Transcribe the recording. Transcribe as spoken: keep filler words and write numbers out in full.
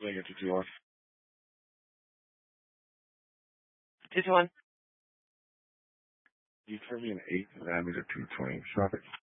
Negative two two one. two two one. You turn me an eight diameter two twenty. Traffic.